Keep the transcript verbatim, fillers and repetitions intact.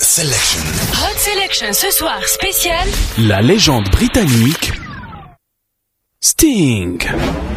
Selection. Hot Selection ce soir spécial. La légende britannique Sting.